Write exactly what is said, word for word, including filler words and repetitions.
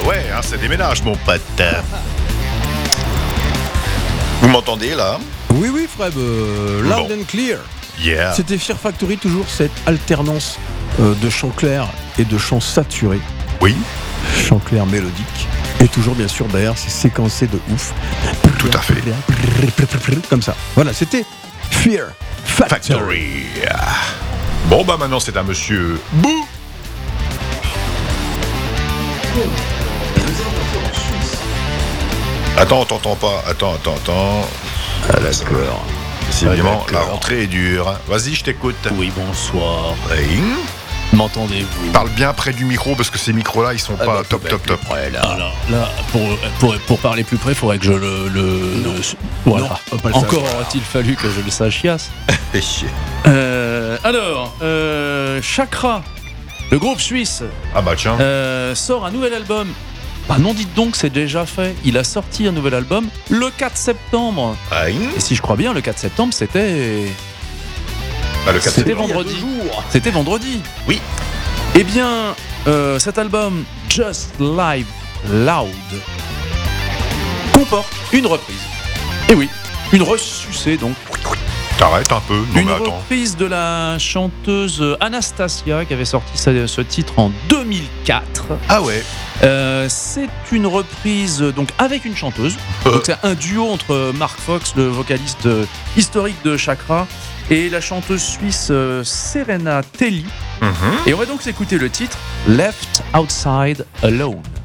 ouais, hein, ça déménage, mon pote. Vous m'entendez, là? Oui, oui, Fred, euh, loud Bon. and clear. Yeah. C'était Fear Factory, toujours cette alternance euh, de chants clairs et de chants saturés. Oui, Chants clairs mélodiques. Et toujours, bien sûr, derrière, c'est séquencé de ouf. tout à fait. Comme ça. Voilà, c'était Fear Factory. Factory. Bon, bah maintenant, c'est à monsieur Bou. Attends, on t'entend pas. Attends, attends, attends. Ah, d'accord. Décidément, Ah, la d'accord. rentrée est dure. Vas-y, je t'écoute. Oui, bonsoir. Oui. M'entendez-vous? Parle bien près du micro parce que ces micros-là, ils sont Ah pas bah, top, bah, top, plus top. près, là, là, là, pour, pour, pour parler plus près, il faudrait que je le. le, Non. le- voilà. Non, on va pas le Encore savoir. aurait-il fallu que je le sache, Yass. Eh, chier. Euh, alors, euh, Chakra, le groupe suisse, Ah bah tiens. euh, sort un nouvel album. Ah non, dites donc, c'est déjà fait. Il a sorti un nouvel album le quatre septembre. Aïe. Et si je crois bien, le quatre septembre, c'était. Bah, le quatre C'était septembre. vendredi. C'était vendredi. Oui. Eh bien, euh, cet album Just Live Loud comporte une reprise. Et oui, une ressucée donc. T'arrêtes un peu. Non une mais attends. reprise de la chanteuse Anastasia qui avait sorti ce, ce titre en deux mille quatre. Ah ouais. Euh, c'est une reprise donc avec une chanteuse. Donc c'est un duo entre Mark Fox, le vocaliste euh, historique de Chakra, et la chanteuse suisse euh, Serena Telly. Mhm. Et on va donc écouter le titre Left Outside Alone.